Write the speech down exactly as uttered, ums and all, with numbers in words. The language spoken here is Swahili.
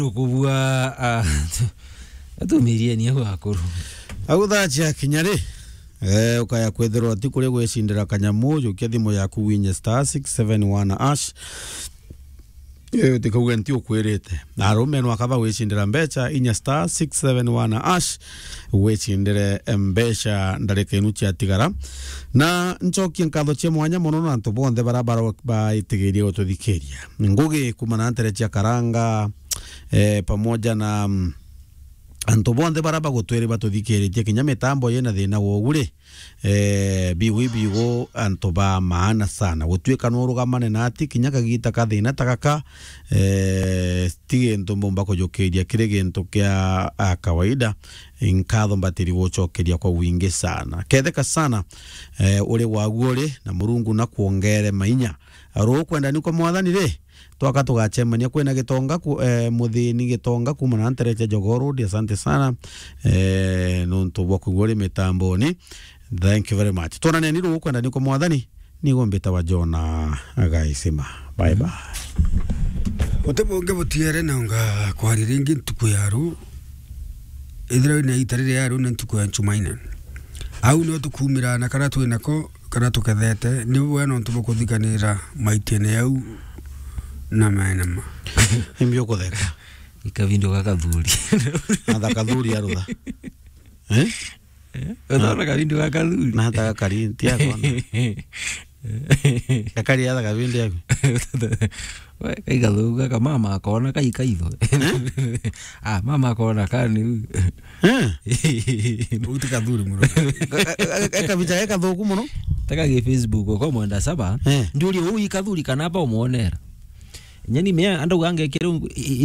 kubwa atumirie ni akuru aguthacha kinyari eh ukaya kwethirwa ti kuri gwicindira kanyamu yukia thimu yaku winye star six seven one ash eh tikauga nti ukwirite na rume no akaba wicindira mbecha inya star six seven one ash wicindire mbecha ndareke inu cia tigara na nchoki nkatho cia mwanya muno na antu bonthe barabara baitigirie gututhikeria ngugi kumana ntere cia karanga eh pamoja na um, antu bonthe baraba gutwere batuthikiritie kinya mitambo yena thina wogure eh biwi bigo antu ba maana sana gutwika no rugamane na ati kinya kagita kathina takaka eh tige ntumbo mbako jokeria kirege ntu kya kawaida inkatho mbatiri wochokeria kwa wingi sana ketheka sana eh ule waguore na murungu na kuongere mainya ro kwenda niko mwathani re twaka tugachemania kwena gitonga ku eh, muthini gitonga kuma na ntereche jogoro di asante sana eh nonto boku gore mitamboni thank you very much tonane niro kwenda niko mwathani nigo mbeta wa Jona agaisima bye bye otebonge botiere nanga kwari ringi ntuku yaru ithira ni itarire yaru na ntuku ya chumaina au no tukumira na kana twinako kana tukethete ni bwena ntu bokuthikanira maitene yau na maana imbio kutheka ikavindo kakathuri na kathuri arutha eh Odora kavindo kakathuri na hata karinti yako kakari ya kavindo yako we kaithuga kama mama akona kai kaitho ah mama akona kani eh utikathuri muno ekavita ekathuku muno taka ge Facebook ko mwenda saba ndio uli ikathuri kana pa umuonera nyani mea anda ugange kero